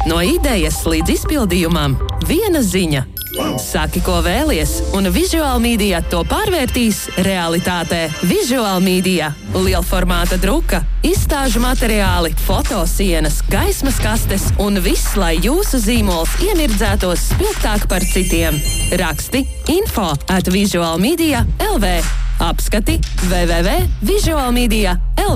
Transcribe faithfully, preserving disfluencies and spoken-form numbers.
No idejas līdz izpildījumam viena ziņa. Saki, ko vēlies, un Visual Media to pārvērtīs realitātē. Visual Media – lielformāta druka, izstāžu materiāli, fotosienas, gaismas kastes un viss, lai jūsu zīmols iemirdzētos spilgtāk par citiem. Raksti info at visualmedia dot l v. Apskati w w w punkt visualmedia punkt l v.